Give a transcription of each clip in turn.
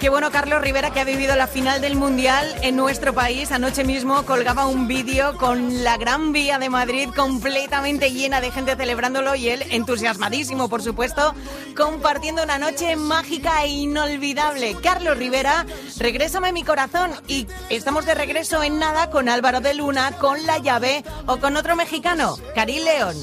Qué bueno, Carlos Rivera, que ha vivido la final del Mundial en nuestro país. Anoche mismo colgaba un vídeo con la Gran Vía de Madrid completamente llena de gente celebrándolo y él entusiasmadísimo, por supuesto, compartiendo una noche mágica e inolvidable. Carlos Rivera, regrésame mi corazón. Y estamos de regreso en nada con Álvaro de Luna, con La Llave o con otro mexicano, Karim León.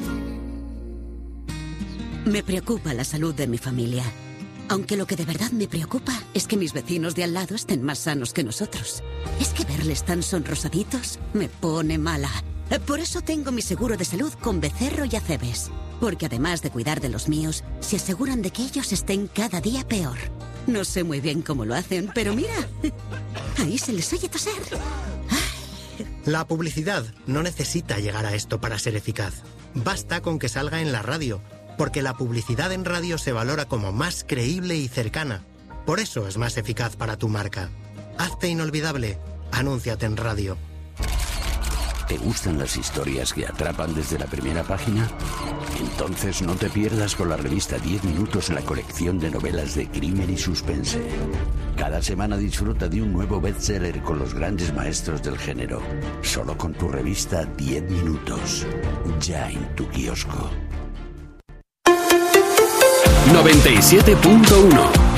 Me preocupa la salud de mi familia. Aunque lo que de verdad me preocupa es que mis vecinos de al lado estén más sanos que nosotros. Es que verles tan sonrosaditos me pone mala. Por eso tengo mi seguro de salud con Becerro y Acebes. Porque además de cuidar de los míos, se aseguran de que ellos estén cada día peor. No sé muy bien cómo lo hacen, pero mira, ahí se les oye toser. La publicidad no necesita llegar a esto para ser eficaz. Basta con que salga en la radio. Porque la publicidad en radio se valora como más creíble y cercana. Por eso es más eficaz para tu marca. Hazte inolvidable. Anúnciate en radio. ¿Te gustan las historias que atrapan desde la primera página? Entonces no te pierdas con la revista 10 Minutos la colección de novelas de crimen y suspense. Cada semana disfruta de un nuevo bestseller con los grandes maestros del género. Solo con tu revista 10 Minutos. Ya en tu kiosco. 97.1